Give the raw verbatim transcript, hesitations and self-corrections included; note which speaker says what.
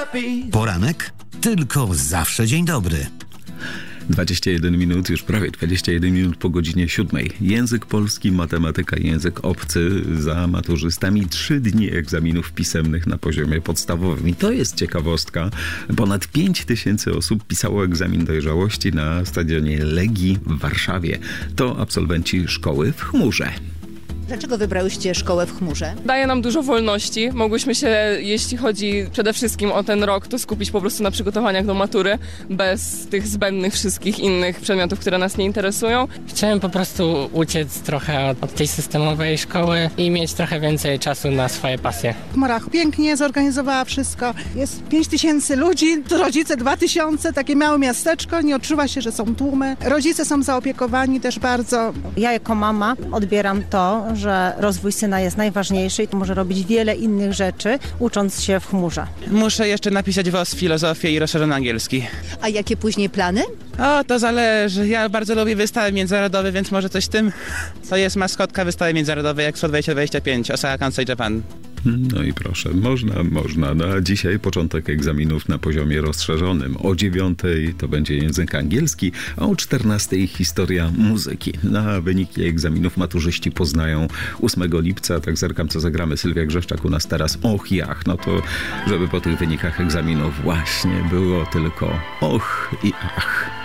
Speaker 1: Poranek? Tylko zawsze dzień dobry.
Speaker 2: dwadzieścia jeden minut, już prawie dwadzieścia jeden minut po godzinie siódmej. Język polski, matematyka, język obcy za maturzystami. Trzy dni egzaminów pisemnych na poziomie podstawowym. I to jest ciekawostka. Ponad pięć tysięcy osób pisało egzamin dojrzałości na stadionie Legii w Warszawie. To absolwenci szkoły w chmurze.
Speaker 3: Dlaczego wybrałyście szkołę w chmurze?
Speaker 4: Daje nam dużo wolności. Mogłyśmy się, jeśli chodzi przede wszystkim o ten rok, to skupić po prostu na przygotowaniach do matury, bez tych zbędnych wszystkich innych przedmiotów, które nas nie interesują.
Speaker 5: Chciałem po prostu uciec trochę od tej systemowej szkoły i mieć trochę więcej czasu na swoje pasje.
Speaker 6: Chmura pięknie zorganizowała wszystko. Jest pięć tysięcy ludzi, rodzice dwa tysiące, takie małe miasteczko, nie odczuwa się, że są tłumy. Rodzice są zaopiekowani też bardzo.
Speaker 7: Ja jako mama odbieram to, że rozwój syna jest najważniejszy i może robić wiele innych rzeczy, ucząc się w chmurze.
Speaker 8: Muszę jeszcze napisać W O S, filozofię i rozszerzony angielski.
Speaker 3: A jakie później plany?
Speaker 8: O, to zależy. Ja bardzo lubię wystawy międzynarodowe, więc może coś w tym. To jest maskotka wystawy międzynarodowej Expo dwa tysiące dwadzieścia pięć, Osaka Kansai Japan.
Speaker 2: No i proszę, można, można. Na dzisiaj początek egzaminów na poziomie rozszerzonym. O dziewiątej to będzie język angielski, a o czternastej historia muzyki. Na wyniki egzaminów maturzyści poznają ósmego lipca. Tak zerkam, co zagramy. Sylwia Grzeszczak u nas teraz. Och, jach. No to, żeby po tych wynikach egzaminów właśnie było tylko och i ach.